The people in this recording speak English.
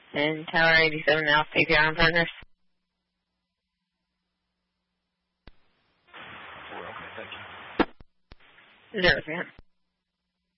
And Tower 87 now, APR on progress. Okay, thank you. 0 300.